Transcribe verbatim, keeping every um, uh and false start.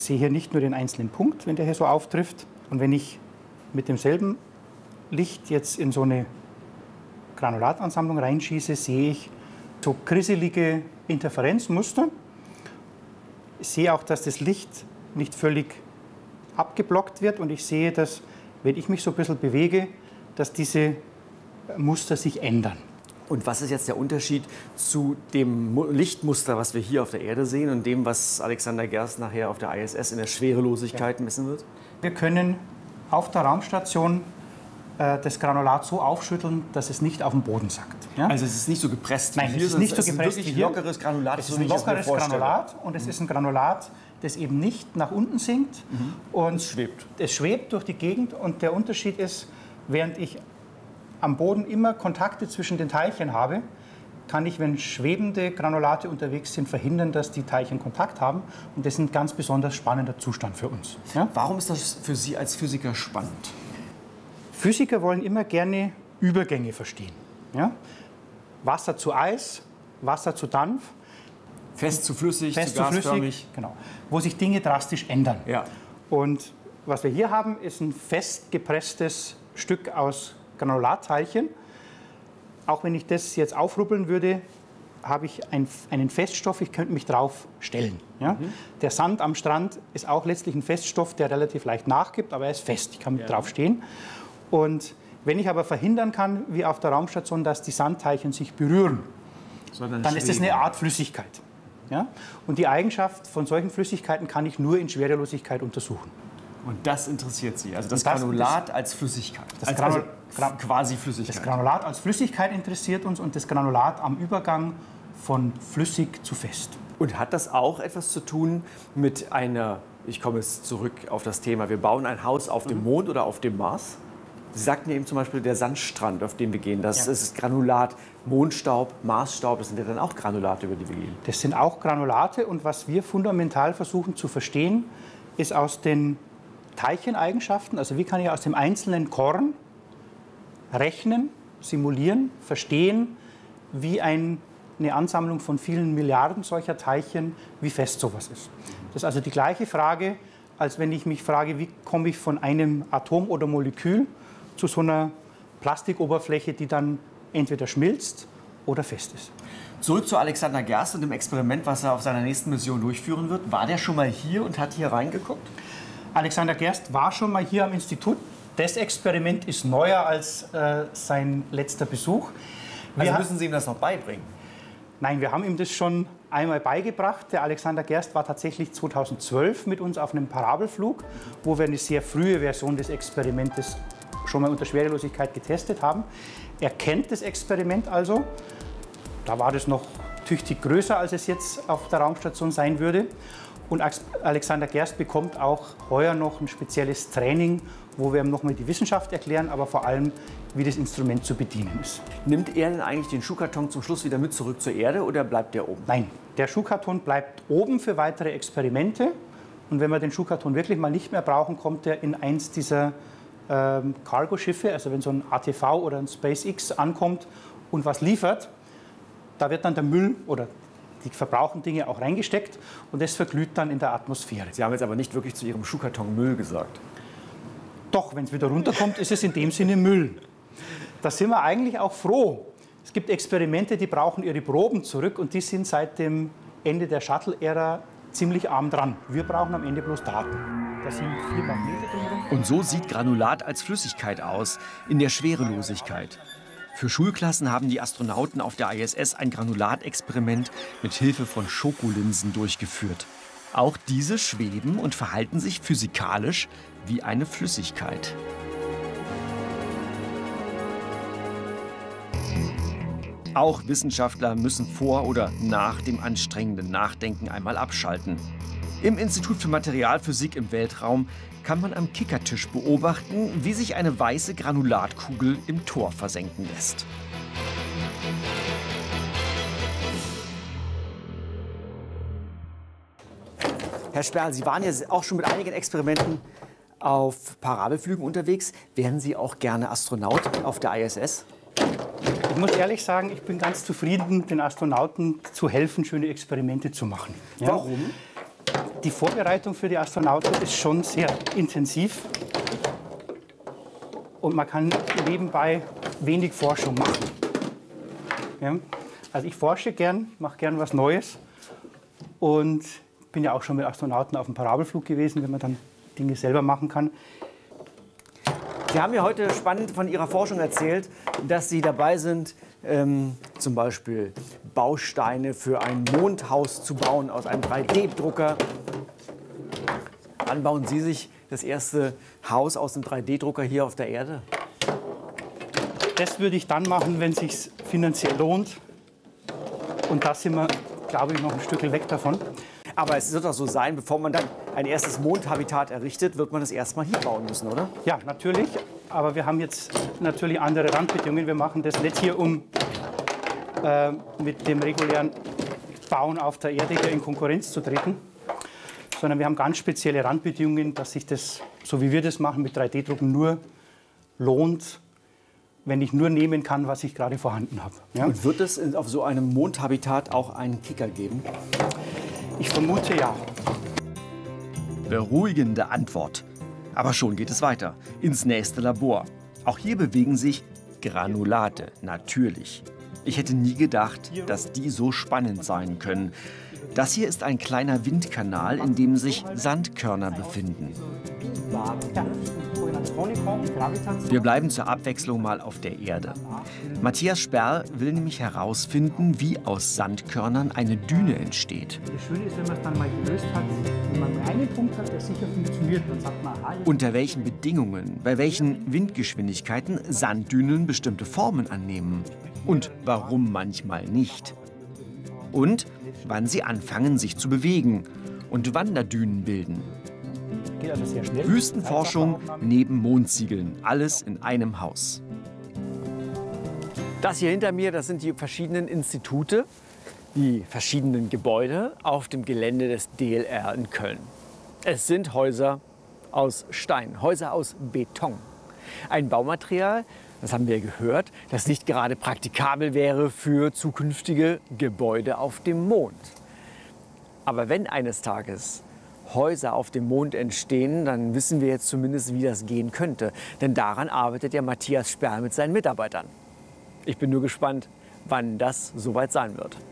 Ich sehe hier nicht nur den einzelnen Punkt, wenn der hier so auftrifft. Und wenn ich mit demselben Licht jetzt in so eine Granulatansammlung reinschieße, sehe ich so krisselige Interferenzmuster. Ich sehe auch, dass das Licht nicht völlig abgeblockt wird. Und ich sehe, dass, wenn ich mich so ein bisschen bewege, dass diese Muster sich ändern. Und was ist jetzt der Unterschied zu dem Lichtmuster, was wir hier auf der Erde sehen, und dem, was Alexander Gerst nachher auf der I S S in der Schwerelosigkeit ja. messen wird? Wir können auf der Raumstation äh, das Granulat so aufschütteln, dass es nicht auf den Boden sackt. Ja? Also es ist nicht so gepresst Nein, wie hier, es ist nicht so gepresst es ist wie hier. lockeres Granulat. Es ist ein lockeres Granulat und es ist ein Granulat, das eben nicht nach unten sinkt. Mhm. Und es schwebt. Es schwebt durch die Gegend und der Unterschied ist, während ich am Boden immer Kontakte zwischen den Teilchen habe, kann ich, wenn schwebende Granulate unterwegs sind, verhindern, dass die Teilchen Kontakt haben. Und das ist ein ganz besonders spannender Zustand für uns. Ja? Warum ist das für Sie als Physiker spannend? Physiker wollen immer gerne Übergänge verstehen. Ja? Wasser zu Eis, Wasser zu Dampf. Fest zu flüssig, fest zu gasförmig. Zu flüssig, genau. Wo sich Dinge drastisch ändern. Ja. Und was wir hier haben, ist ein fest gepresstes Stück aus Granulatteilchen. Auch wenn ich das jetzt aufrubbeln würde, habe ich ein, einen Feststoff, ich könnte mich drauf stellen. Ja? Mhm. Der Sand am Strand ist auch letztlich ein Feststoff, der relativ leicht nachgibt, aber er ist fest, ich kann mit ja. drauf stehen. Und wenn ich aber verhindern kann, wie auf der Raumstation, dass die Sandteilchen sich berühren, Sondern dann schweben. ist das eine Art Flüssigkeit. Ja? Und die Eigenschaft von solchen Flüssigkeiten kann ich nur in Schwerelosigkeit untersuchen. Und das interessiert Sie, also das, das Granulat das, als Flüssigkeit, das als Granul also quasi Flüssigkeit. Das Granulat als Flüssigkeit interessiert uns und das Granulat am Übergang von flüssig zu fest. Und hat das auch etwas zu tun mit einer, ich komme jetzt zurück auf das Thema, wir bauen ein Haus auf dem Mond oder auf dem Mars? Sie sagten eben zum Beispiel der Sandstrand, auf den wir gehen, das ja. ist Granulat, Mondstaub, Marsstaub, das sind ja dann auch Granulate, über die wir gehen. Das sind auch Granulate und was wir fundamental versuchen zu verstehen, ist aus den Teilcheneigenschaften, also wie kann ich aus dem einzelnen Korn rechnen, simulieren, verstehen, wie ein, eine Ansammlung von vielen Milliarden solcher Teilchen, wie fest sowas ist. Das ist also die gleiche Frage, als wenn ich mich frage, wie komme ich von einem Atom oder Molekül zu so einer Plastikoberfläche, die dann entweder schmilzt oder fest ist. Zurück zu Alexander Gerst und dem Experiment, was er auf seiner nächsten Mission durchführen wird. War der schon mal hier und hat hier reingeguckt? Alexander Gerst war schon mal hier am Institut. Das Experiment ist neuer als äh, sein letzter Besuch. Wir also müssen Sie ihm das noch beibringen? Nein, wir haben ihm das schon einmal beigebracht. Der Alexander Gerst war tatsächlich zweitausendzwölf mit uns auf einem Parabelflug, wo wir eine sehr frühe Version des Experimentes schon mal unter Schwerelosigkeit getestet haben. Er kennt das Experiment also. Da war das noch tüchtig größer, als es jetzt auf der Raumstation sein würde. Und Alexander Gerst bekommt auch heuer noch ein spezielles Training, wo wir ihm nochmal die Wissenschaft erklären, aber vor allem, wie das Instrument zu bedienen ist. Nimmt er denn eigentlich den Schuhkarton zum Schluss wieder mit zurück zur Erde oder bleibt der oben? Nein, der Schuhkarton bleibt oben für weitere Experimente. Und wenn wir den Schuhkarton wirklich mal nicht mehr brauchen, kommt er in eins dieser ähm, Cargo-Schiffe, also wenn so ein A T V oder ein SpaceX ankommt und was liefert, da wird dann der Müll oder die verbrauchten Dinge auch reingesteckt und das verglüht dann in der Atmosphäre. Sie haben jetzt aber nicht wirklich zu Ihrem Schuhkarton Müll gesagt. Doch, wenn es wieder runterkommt, ist es in dem Sinne Müll. Da sind wir eigentlich auch froh. Es gibt Experimente, die brauchen ihre Proben zurück und die sind seit dem Ende der Shuttle-Ära ziemlich arm dran. Wir brauchen am Ende bloß Daten. Da sind vier Magnete drin. Und so sieht Granulat als Flüssigkeit aus, in der Schwerelosigkeit. Für Schulklassen haben die Astronauten auf der I S S ein Granulatexperiment mit Hilfe von Schokolinsen durchgeführt. Auch diese schweben und verhalten sich physikalisch wie eine Flüssigkeit. Auch Wissenschaftler müssen vor oder nach dem anstrengenden Nachdenken einmal abschalten. Im Institut für Materialphysik im Weltraum kann man am Kickertisch beobachten, wie sich eine weiße Granulatkugel im Tor versenken lässt. Herr Sperl, Sie waren ja auch schon mit einigen Experimenten auf Parabelflügen unterwegs. Wären Sie auch gerne Astronaut auf der I S S? Ich muss ehrlich sagen, ich bin ganz zufrieden, den Astronauten zu helfen, schöne Experimente zu machen. Ja? Warum? Die Vorbereitung für die Astronauten ist schon sehr intensiv. Und man kann nebenbei wenig Forschung machen. Ja? Also ich forsche gern, mache gern was Neues. Und bin ja auch schon mit Astronauten auf dem Parabelflug gewesen, wenn man dann Dinge selber machen kann. Sie haben mir heute spannend von Ihrer Forschung erzählt, dass Sie dabei sind, ähm, zum Beispiel Bausteine für ein Mondhaus zu bauen aus einem drei D Drucker. Wann bauen Sie sich das erste Haus aus dem drei D Drucker hier auf der Erde? Das würde ich dann machen, wenn es sich finanziell lohnt. Und da sind wir, glaube ich, noch ein Stück weg davon. Aber es wird doch so sein, bevor man dann ein erstes Mondhabitat errichtet, wird man das erstmal hier bauen müssen, oder? Ja, natürlich. Aber wir haben jetzt natürlich andere Randbedingungen. Wir machen das nicht hier, um äh, mit dem regulären Bauen auf der Erde hier in Konkurrenz zu treten, sondern wir haben ganz spezielle Randbedingungen, dass sich das, so wie wir das machen, mit drei D Drucken nur lohnt, wenn ich nur nehmen kann, was ich gerade vorhanden habe. Ja? Und wird es auf so einem Mondhabitat auch einen Kicker geben? Ich vermute ja. Beruhigende Antwort. Aber schon geht es weiter, ins nächste Labor. Auch hier bewegen sich Granulate, natürlich. Ich hätte nie gedacht, dass die so spannend sein können. Das hier ist ein kleiner Windkanal, in dem sich Sandkörner befinden. Wir bleiben zur Abwechslung mal auf der Erde. Matthias Sperl will nämlich herausfinden, wie aus Sandkörnern eine Düne entsteht. Das Schöne ist, wenn man es dann mal gelöst hat, wenn man einen Punkt hat, der sicher funktioniert, dann sagt man, aha, Unter welchen Bedingungen, bei welchen Windgeschwindigkeiten Sanddünen bestimmte Formen annehmen. Und warum manchmal nicht. Und wann sie anfangen, sich zu bewegen und Wanderdünen bilden. geht also sehr schnell. Wüstenforschung neben Mondsiegeln, alles in einem Haus. Das hier hinter mir, das sind die verschiedenen Institute, die verschiedenen Gebäude auf dem Gelände des D L R in Köln. Es sind Häuser aus Stein, Häuser aus Beton. Ein Baumaterial, das haben wir gehört, das nicht gerade praktikabel wäre für zukünftige Gebäude auf dem Mond. Aber wenn eines Tages Häuser auf dem Mond entstehen, dann wissen wir jetzt zumindest, wie das gehen könnte. Denn daran arbeitet ja Matthias Sperl mit seinen Mitarbeitern. Ich bin nur gespannt, wann das soweit sein wird.